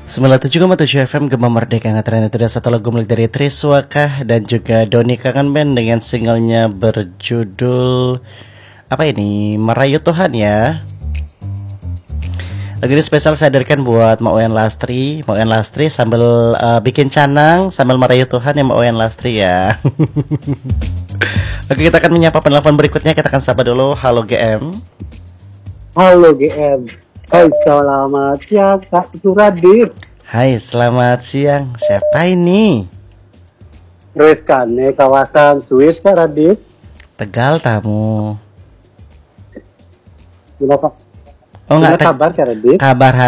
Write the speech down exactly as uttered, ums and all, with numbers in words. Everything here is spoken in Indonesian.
sembilan puluh tujuh koma tujuh F M Gema Merdeka Ngetren. Itu ada satu lagu milik dari Triswakah dan juga Doni Kangen Band dengan singlenya berjudul apa ini? Merayu Tuhan ya. Lagu ini spesial saya hadirkan buat Mak Oyan Lastri. Mak Oyan Lastri sambil uh, bikin canang sambil merayu Tuhan ya Mak Oyan Lastri ya. Oke, kita akan menyapa penelpon berikutnya. Kita akan sapa dulu. Halo G M. Halo G M. Hai, selamat siang Kak Suradit. Hai, selamat siang. Siapa ini? Reskane kawasan Swiss Kak Radit. Tegal tamu. Gimana Kak? Oh enggak, kabar Kak Radit? Kabar